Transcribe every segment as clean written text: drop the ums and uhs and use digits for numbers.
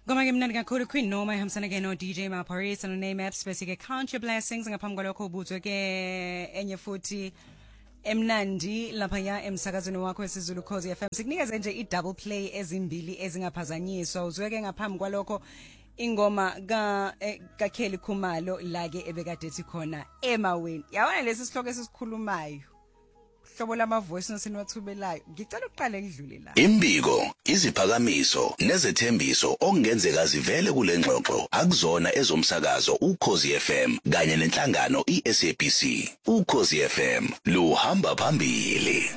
Ngoma ke mnandi kakhulu Queen Noma ihambisana ke no DJ Maparis and name apps bese ke Count Your Blessings ngaphambi kwalokho ubuthwe ke enye futhi emnandi lapha ya emsakazweni wakho wesizulu Khosi FM sikunikeze nje i-double play ezimbili ezingaphazanyiswa uzweke ngaphambi kwalokho ingoma ka Kelly Khumalo la ke ebekade ethi khona emaweni yabona lesi sihloko esisikhulumayo hlobo lama voice nosinwathubelayo ngicela uqale ngidlule la Imbiko iziphakamiso nezethembiso okungenzeka zivele kule ngxoxo akuzona ezomsakazo uKhosi FM kanye nenhlangano iSABC uKhosi FM luhamba phambili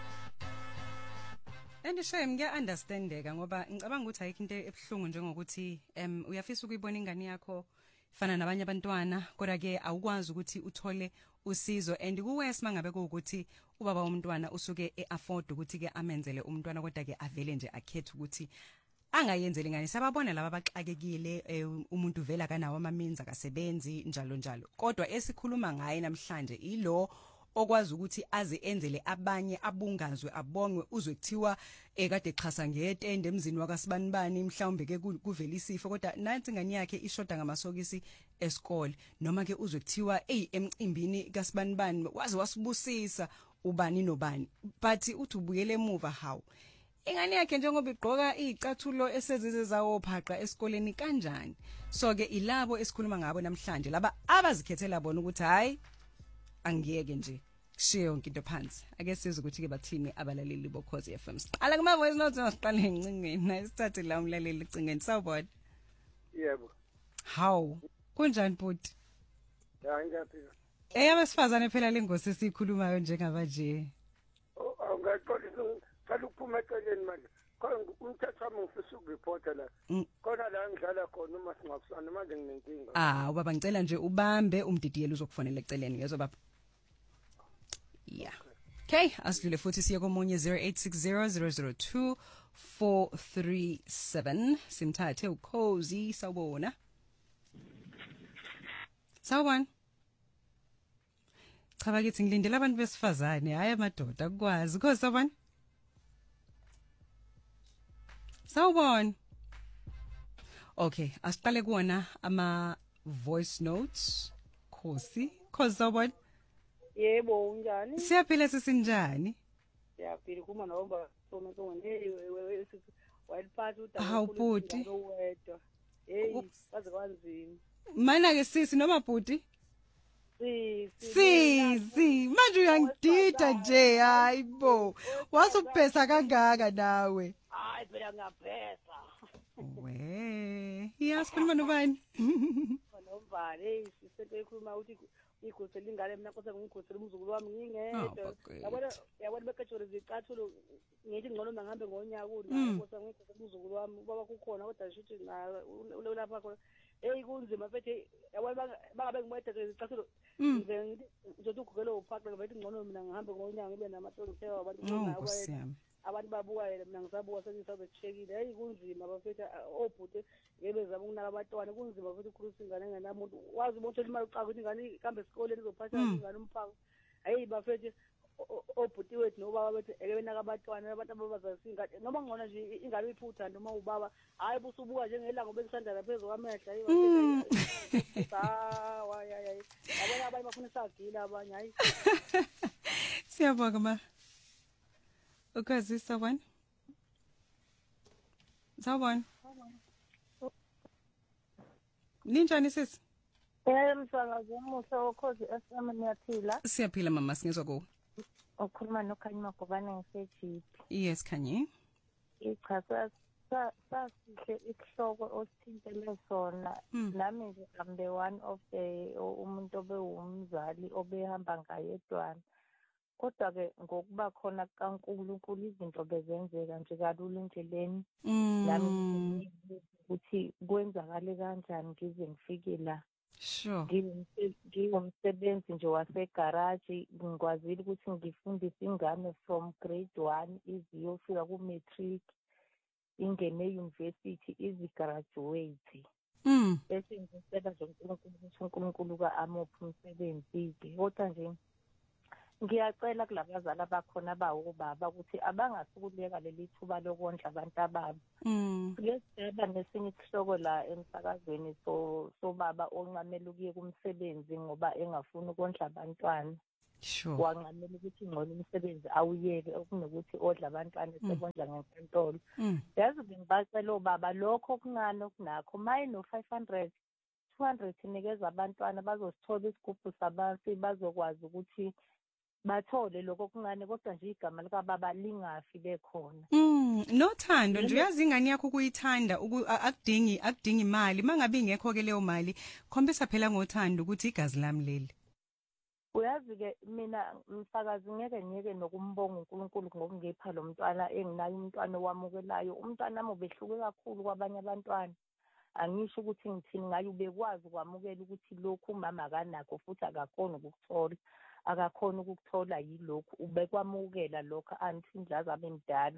Andishem ngiya-understandeka ngoba ngicabanga ukuthi ayikho into ebuhlungu njengokuthi uyafisa ukuyibona ingane yakho fana nabanye abantwana kodwa ke awukwazi ukuthi uthole usizo and kuwes mangabe ukuthi ubaba womntwana usuke eafford ukuthi ke amenzele umntwana kodwa ke avele nje akhethe ukuthi angayenzeli ngani sababona laba baxakekile umuntu vela kanawo amaminza akasebenzi njalo njalo kodwa esikhuluma ngaye namhlanje ilo okwazi ukuthi aze enzele abanye abungazwe abongwe uzwe kuthiwa kade eqhasa ngetende emzini wakasibanibani mhlawumbe ke kuvela isifo kodwa nansi ingane yakhe ishoda ngamasokisi esikole noma ke uzwe kuthiwa emcimbini kasibanibani waze wasibusisa ubani nobani but uthi ubuyele emuva how ingane yakhe njengoba igqoka izicathulo esezize zawo phaqa esikoleni kanjani so ke ilabo esikhuluma ngabo namhlanje laba abazikhethela bona ukuthi hayi angiyeke nje kushiye yonke into phansi ake sizwe ukuthi ke bathini abalaleli boKhosi FM siqala kuma voice notes siqale encingweni nasithathe la umlaleli icingeni sawubona yebo how kunjani bhuti ya ngiyaphila abesifazane phela lengosi esikhulumayo njengaba nje awungaxolisa cala ukuphuma eceleni manje umthetho wami ngifisa ukureporta la khona la ngidlala khona uma singakusana manje nginenkinga ubaba ngicela nje ubambe umdidiyela uzokufonela eceleni yezo baba yeah okay asidlule futhi siye komunye 0860002437 simthathe uKhosi sawubona sawubona cha bakithi ngilindele abantu besifazane hayi amadoda akwazi Khosi sawubona sawubona okay asiqale kuona ama voice notes Khosi sawubona yebo unjani siyaphila sisinjani siyaphila kuma nomba somuntu wewe wayiphatha udaba wedwa hey baze kwanzima mana ke sisi noma bhuti si manje uyangidida nje hayibo wasubhesa kangaka nawe hayi phela ngiyabhesa we yasikhuluma nobani nombali hey sisento ekhuluma ukuthi ikhosela ingane mina konke ngikhosela umzukulu wami ngingedwa yabona bekatshore izicathulo ngithi ngcono ngihambe ngonyaka una konke ngikhosela umzukulu wami baba kukhona kodwa shuthi na ulapha khona hey kunzima mfethu yabona bangabe ngimwethe izicathulo ngize ngizothi ugugele uphaqe mfethu ngcono mina ngihambe ngonyaka ngibe namathondo thewa abantu abantu babuka yena mina ngisabuka sengisabechekile hey kunzima bafethu obhuti ngebezama ukunaka abantwana kunzima futhi ukhulisa ingane engenamuntu wazi ubothola imali uqaka ukuthi ingane ihambe esikoleni izophatha ingane umphako hey bafethu obhuti wethu nobaba bethu ebenaka abantwana abantu ababazazi ingane noma ngcono nje ingane iphutha noma ubaba hayi busubuka njengelanga obekisanda laphezulu kwamehla hey bafethu waya yabona abanye bafuna isagila abanye hayi siyabonga ma Ukwazi sawubona Ninjani sisi msakazi umuhle woKhosi FM niyaphila Siyaphila mama singezwa ko Ukhuluma noKhanyi Magobane ngiseJipi Yes Khanyi Ichaza sasihle isihloko osithintele sona nami nje am the one of the umuntu obewumzali obehamba ngayedwana kodwa ke ngokuba khona kaNkulunkulu izinto bezenzeka nje kalula endleleni nami ukuthi kwenzakale kanjani ngize ngifike la sure ngingumsebenzi nje wasegarage ngikwazile ukuthi ngifundise ingane from grade 1 iziyofika ku matric ingene university izigraduate bese ngiseba nje uNkulunkulu ka amuphi umsebenzi ke kodwa nje ngiyacela kulabazali abakhona bawubaba ukuthi abangasukuleka leli thuba lokondla abantu ababo. Lesigaba nesinye isihloko la emsakazweni sobaba onqamela ukuye kumsebenzi ngoba engafuni ukondla abantwana. Sure. Wanqamela ukuthi ngcono umsebenzi awuyeke okunokuthi odla abantwana sekondla ngenkantolo. Yazi ngibacela obaba lokho okuncane okunakho mayino 500 200 inikeza abantwana bazosithola isigubhu sabantu bazokwazi ukuthi bathole lokho okuncane kodwa nje igama likababa lingafi bekhona. Nothando nje uyazi ingane yakho ukuyithanda akudingi imali mangabe ingekho ke leyo mali khombisa phela ngothando ukuthi igazi lami leli. Uyazi ke mina msakazi ngeke nokumbonga uNkulunkulu ngokungipha lo mntwana enginayo umntwana owamukelayo umntwana wami ubehluke kakhulu kwabanye abantwana. Angisho ukuthi ngithini ngayo ubekwazi ukwamukela ukuthi lokhu umama akanakho futhi akakhona ukukuthola yilokhu ubekwamukela lokho anithindlaza abemdala.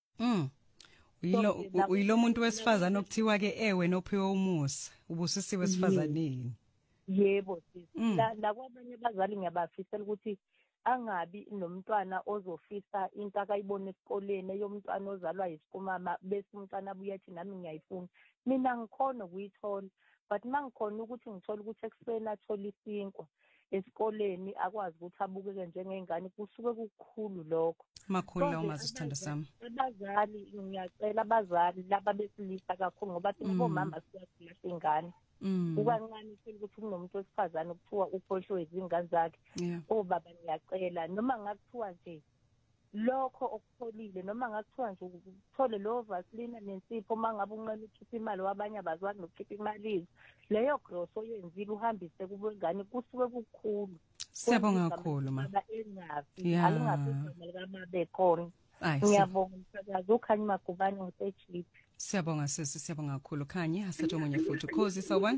Uyilo muntu wesifazana okuthiwa ke ewe nophiwe umusa ubusisiwe esifazaneni. Yebo sisi la kwabanye abazali ngiyabafisela ukuthi angabi nomntwana ozofisa into akayibona esikoleni eyomntwana ozalwa yisikumama bese umntwana abuye athi nami ngiyayifuna. Mina ngikhona ukuyithola but mangikhona ukuthi ngithola ukuthi ekseni athola isinkwa esikoleni akwazi ukuthi abukeke njengengane kusuke kukhulu lokho. Makhulu lawo mazisithanda sami. Abazali ngiyacela abazali laba besilisa kakhulu ngoba thina bomama siyafuna ingane. Ukancane ukuthi kunomuntu wesifazane kuthiwa ukhohlwe izingane zakhe. Obaba ngiyacela noma ngakuthiwa nje lokho okutholile noma ngakuthiwa nje uthole lo Vaseline nensipho mangabe unqena ukhipha imali wabanye abazwani nokukhipha imali leyo gross oyenzile uhambise kubengane kusuke kukhulu. Siyabonga kakhulu ma. Alingaphezulu lika bekhona. Ngiyabonga msakazi ukhanya magubane ngisechip. Siyabonga sisi siyabonga kakhulu Khanye asethe omunye futhi Khosi sawubona.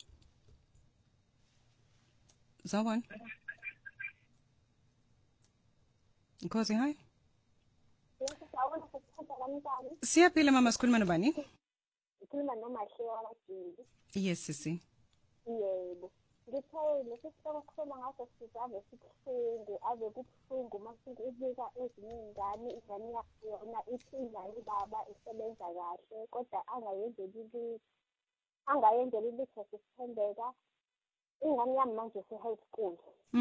Zawubona. Khosi hi. Siyaphila mama sikhuluma nobani? Sikhuluma noMahlewa kaJingi. Yes sisi. Yebo. Ngithe lesisikhuluma ngaso sizave sibuhlungu ave kubuhlungu masithi ubika ezinye ingane yona ithi ingane baba isebenza kahle kodwa angayenzeli litho sisithembeka ingane yami manje se-high school.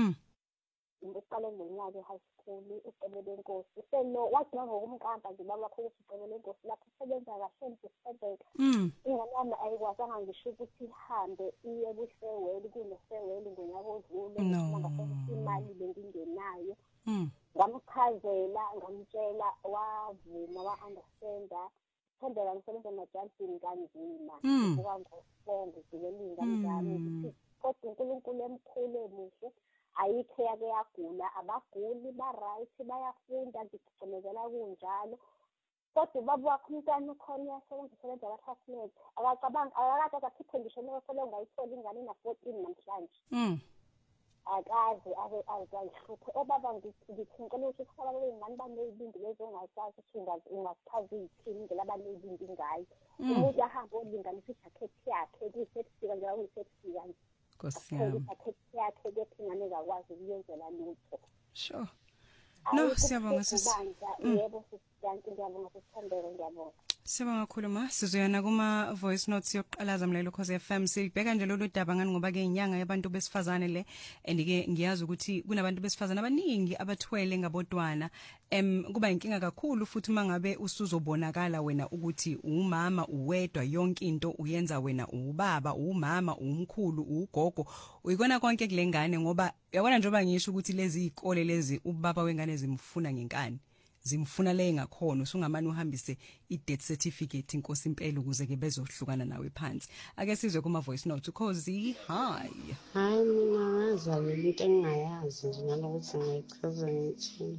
Ngiqale ngonyaka e-high school uCebele Nkosi selo wathi ngokumkamba nje baba wakho ukuthi uCebele Nkosi lapho usebenza kahle ngisebenzeka ingane yami ayikwazanga ngisho ukuthi ihambe iye kuSeweli kuneSeweli ngonyaka odlule ngapha imali bengingenayo ngamchazela ngamtshela wavuma wa-understanda thembela ngisebenza emajansini kanzima kubuka ngosibongo zikele ingane zami ukuthi kodwa uNkulunkulu emkhulu emuhle ayikho yake yagula abaguli ba-right bayafunda ngigcumezela kunjalo kodwa ubaba wakho umntwana ukhona uyasebenza abakhasimete akacabanga akakade akhiphe ngisho nokosele ungayitholi ingane na-14 namhlanje akaze azayihluphe obaba ngithi ngicela ukuthi kuhlala ley'ngane baney'bindi lezi ongayikwazi ukuthi ungazichaza iy'thini indlela abaney'bindi ngayo umuntu ahambe olinganisa ijakhethi yakhe kuyisebusika njengoba kuyisebusika nje Nkosi yami. Yakhe ingane zakwazi ukuyenzela lutho. Sure. No siyabonga sisi. Yebo sisi ngiyabonga sisithembele ngiyabonga. Sibonga kakhulu ma sizoyana kuma voice notes yokuqalaza mlelo Khosi FM sibheka nje lolu daba ngani ngoba ke inyanga yabantu besifazane le andike ngiyazi ukuthi kunabantu besifazane abaningi abathwele ngabodwana kuba inkinga kakhulu futhi mangabe usuzobonakala wena ukuthi umama uwedwa yonke into uyenza wena ubaba umama umkhulu ugogo uyikona konke kulengane ngoba yabona njengoba ngisho ukuthi lezi izikole lezi ubaba wengane zimfuna ngenkani zimfuna le engakhona usungamani uhambise i-death certificate inkosi impela ukuze ke bezohlukana nawe phansi ake sizwe kuma voice note Khosi hi hayi mina ngazali into engingayazi nje nalokuthi ngayichaza ngithi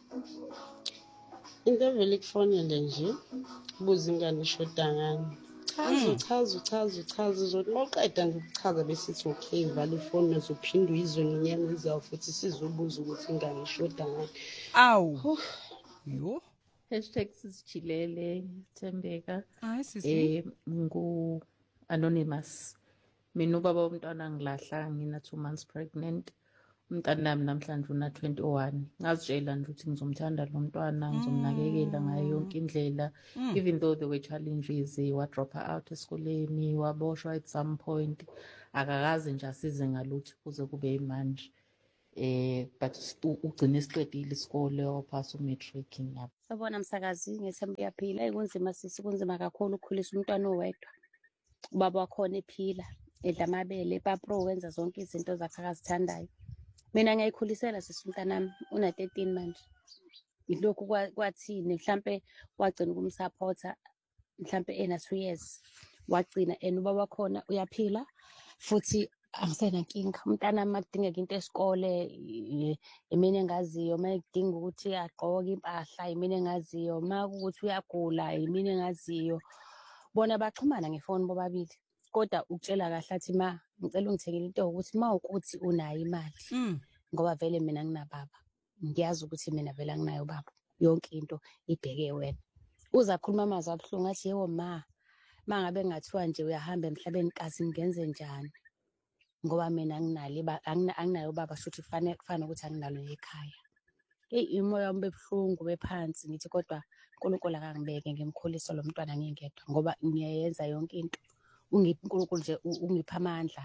into vele kufonele nje buza ingane ishoda ngani chaza uzothi mawuqeda nje ukuchaza besithi okay vala ifoni uzophinda uyizwe ngenyanga ezayo futhi sizobuza ukuthi ingane ishoda ngani awu yo #sisijilele Thembeka ngu anonymous mina ubaba womntwana ngilahla ngina 2 months pregnant umntanami namhlanje una 21 ngazitshela nje ukuthi ngizomthanda lo mntwana ngizomnakekela ngayo yonke indlela even though there were challenges wa drop out esikoleni waboshwa at some point akakaze nje asize ngalutho kuze kube imanje but ugcina isiqedile isikole waphasa umatric ngapha. Sabona msakazi ngethemba uyaphila ikunzima sisi kunzima kakhulu ukukhulisa umntwana owedwa. Ubaba wakhona ephila edla amabele papro wenza zonke izinto zakhe akazithandayo. Mina ngiyayikhulisela sisi umntanami una 13 manje. Ilokhu kwathini mhlambe wagcina ukumsupporta mhlambe ena 2 years wagcina ubaba wakhona uyaphila futhi angisena inkinga umntana makudingeka into esikole imini engaziyo makudinga ukuthi agqoke impahla imini engaziyo makuthi uyagula imini engaziyo bona baxhumana ngefoni bobabili kodwa ukutshela kahle athi ma ngicela ungithekele into ukuthi mawukuthi unayo imali ngoba vele mina nginababa ngiyazi ukuthi mina vele anginayo baba yonke into ibheke wena uzakhuluma amazwi abhlungu athi yebo mangabe ngathiwa nje uyahamba emhlabeni kazi ngenze njani ngoba mina anginayo baba futhi kufana ukuthi anginalo ekhaya. Imoya wami bebuhlungu bephansi ngithi kodwa uNkulunkulu akangibeke ngimkhulisa lo mntwana ngingedwa ngoba ngiyayenza yonke into uNkulunkulu nje ungipha amandla.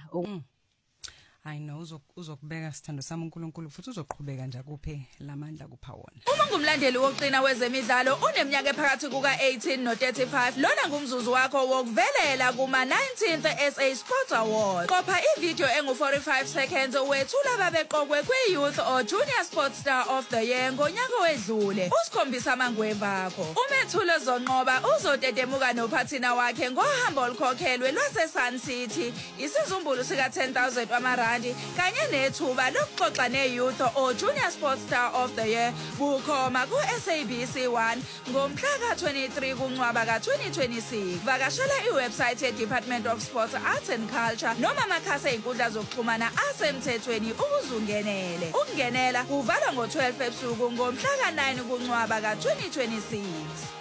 I know uzokubeka sithando sami uNkulunkulu futhi uzoqhubeka nje kuphe lamandla kupha wona. Uma ngumlandeli wokuqina wezemidlalo uneminyaka ephakathi kuka18 no35 lona ngumzuzu wakho wokuvelela kuma 19th SA Sports Awards. Qopha ivideo engu45 seconds wethula babeqokwe kwi-Youth or Junior Sports Star of the Year ngonyaka wedlule. Usikhombisa amangweva akho. Umethulo zonqoba uzotetemuka nophathina wakhe ngohambo olukhokhelwe lwase Sun City. Isizumbulu sika 10,000 wamarandi kanye nethuba lokuxoxa ne-Youth or Junior Sports Star of the Year bukhoma ku-SABC1 ngomhla ka-23 kuNcwaba ka-2026. Vakashela iwebsite ye-Department of Sports, Arts and Culture noma amakhasi ey'nkundla zokuxhumana asemthethweni ukuzungenele. Ukungenela kuvalwa ngo-12 ebusuku ngomhla ka-9 kuNcwaba ka-2026.